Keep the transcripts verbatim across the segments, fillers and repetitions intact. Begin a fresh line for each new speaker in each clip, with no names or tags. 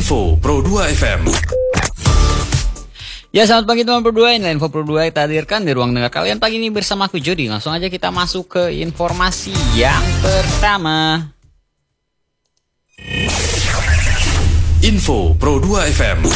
Info Pro dua F M.
Ya, selamat pagi teman Pro dua, ini Info Pro dua kita hadirkan di ruang dengar kalian pagi ini bersama aku Jody. Langsung aja kita masuk ke informasi yang pertama.
Info Pro dua F M.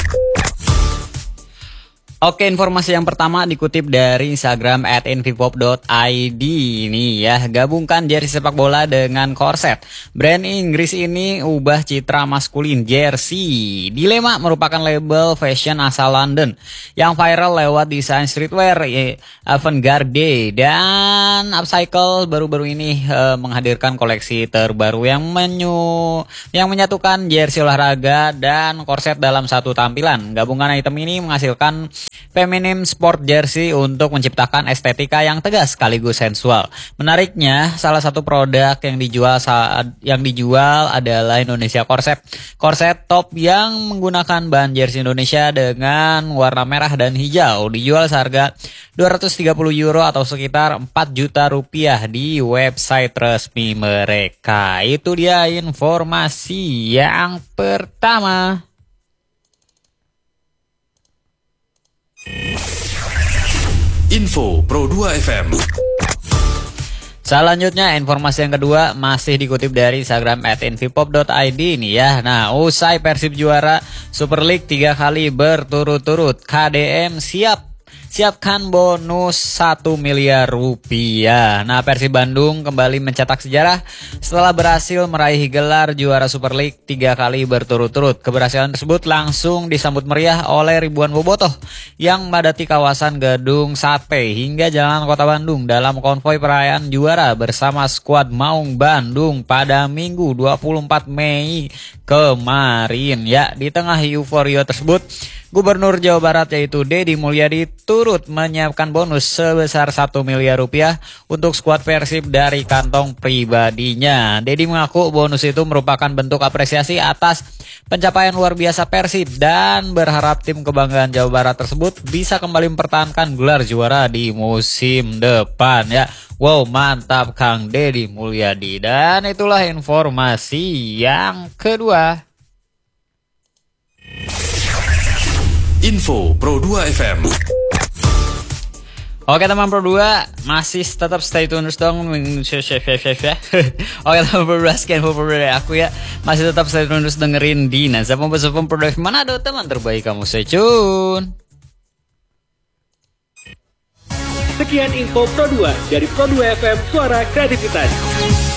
Oke, informasi yang pertama dikutip dari Instagram at infipop dot i d. Ini ya, gabungkan jersey sepak bola dengan korset. Brand Inggris ini ubah citra maskulin jersey. Dilema merupakan label fashion asal London yang viral lewat desain streetwear avant-garde dan upcycle baru-baru ini eh, menghadirkan koleksi terbaru yang menyu yang menyatukan jersey olahraga dan korset dalam satu tampilan. Gabungan item ini menghasilkan feminim sport jersey untuk menciptakan estetika yang tegas sekaligus sensual. Menariknya, salah satu produk yang dijual saat yang dijual adalah Indonesia Korset. Korset top yang menggunakan bahan jersey Indonesia dengan warna merah dan hijau dijual seharga dua ratus tiga puluh euro atau sekitar empat juta rupiah di website resmi mereka. Itu dia informasi yang pertama.
Info Pro dua F M.
Selanjutnya informasi yang kedua masih dikutip dari Instagram at infipop dot i d nih ya. Nah, usai Persib juara Super League tiga kali berturut-turut, K D M siap siapkan bonus satu miliar rupiah. Nah, Persib Bandung kembali mencetak sejarah setelah berhasil meraih gelar juara Super League tiga kali berturut-turut. Keberhasilan tersebut langsung disambut meriah oleh ribuan bobotoh yang memadati kawasan Gedung Sate hingga Jalan Kota Bandung dalam konvoi perayaan juara bersama skuad Maung Bandung pada Minggu dua puluh empat Mei kemarin. Ya, di tengah euforia tersebut, Gubernur Jawa Barat yaitu Deddy Mulyadi turut menyiapkan bonus sebesar satu miliar rupiah untuk skuad Persib dari kantong pribadinya. Deddy mengaku bonus itu merupakan bentuk apresiasi atas pencapaian luar biasa Persib dan berharap tim kebanggaan Jawa Barat tersebut bisa kembali mempertahankan gelar juara di musim depan ya. Wow, mantap Kang Deddy Mulyadi. Dan itulah informasi yang kedua.
Info Pro dua F M.
Oke teman Pro dua, masih tetap stay tune terus dong. Oke teman Pro dua, sekian Info Pro dua dari aku ya. Masih tetap stay tune terus dengerin di Nazar Pembesupun Pro dua. Mana ada teman terbaik kamu, stay tune.
Sekian Info Pro dua dari Pro dua F M, suara kreativitas.